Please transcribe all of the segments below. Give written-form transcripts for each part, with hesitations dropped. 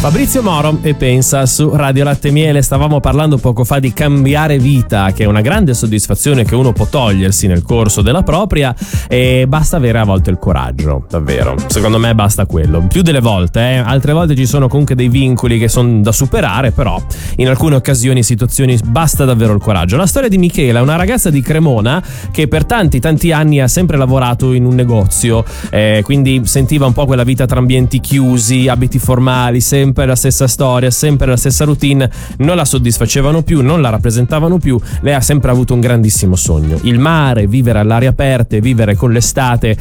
Fabrizio Moro e Pensa su Radio Latte e Miele. Stavamo parlando poco fa di cambiare vita, che è una grande soddisfazione che uno può togliersi nel corso della propria, e basta avere a volte il coraggio, davvero. Secondo me basta quello. Più delle volte, altre volte ci sono comunque dei vincoli che sono da superare, però in alcune occasioni e situazioni basta davvero il coraggio. La storia di Michela, una ragazza di Cremona che per tanti anni ha sempre lavorato in un negozio, quindi sentiva un po' quella vita tra ambienti chiusi, abiti formali, sempre la stessa storia, sempre la stessa routine, non la soddisfacevano più, non la rappresentavano più. Lei ha sempre avuto un grandissimo sogno: il mare, vivere all'aria aperta, vivere con l'estate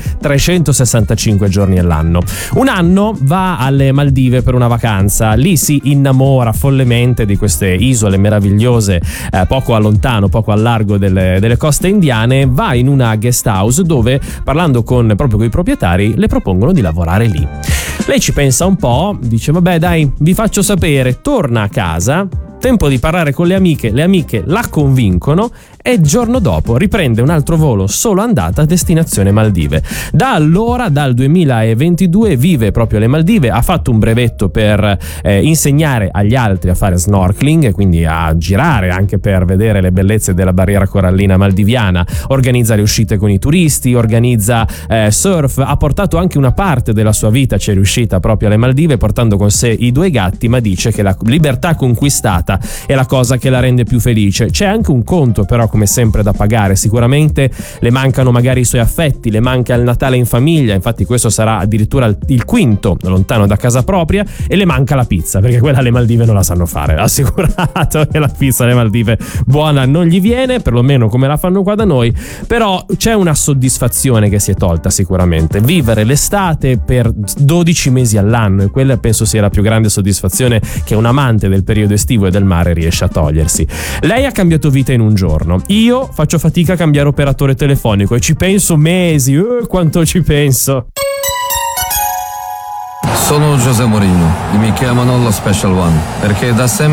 365 giorni all'anno. Un anno va alle Maldive per una vacanza, lì si innamora follemente di queste isole meravigliose, poco a lontano, poco al largo delle coste indiane. Va in una guest house dove, parlando proprio con i proprietari, le propongono di lavorare lì. Lei ci pensa un po', dice vabbè dai, vi faccio sapere, torna a casa, tempo di parlare con le amiche la convincono e il giorno dopo riprende un altro volo solo andata a destinazione Maldive. Da allora, dal 2022, vive proprio alle Maldive, ha fatto un brevetto per insegnare agli altri a fare snorkeling, quindi a girare anche per vedere le bellezze della barriera corallina maldiviana, organizza le uscite con i turisti, organizza surf, ha portato anche una parte della sua vita, c'è riuscita proprio alle Maldive portando con sé i 2 gatti, ma dice che la libertà conquistata è la cosa che la rende più felice. C'è anche un conto però, come sempre, da pagare. Sicuramente le mancano magari i suoi affetti, le manca il Natale in famiglia, infatti questo sarà addirittura il 5º lontano da casa propria, e le manca la pizza, perché quella alle Maldive non la sanno fare, assicurato che la pizza alle Maldive buona non gli viene, perlomeno come la fanno qua da noi. Però c'è una soddisfazione che si è tolta sicuramente: vivere l'estate per 12 mesi all'anno, e quella penso sia la più grande soddisfazione che un amante del periodo estivo e del mare riesce a togliersi. Lei ha cambiato vita in un giorno. Io faccio fatica a cambiare operatore telefonico e ci penso mesi, quanto ci penso. Sono José Mourinho e mi chiamano lo Special One perché da sempre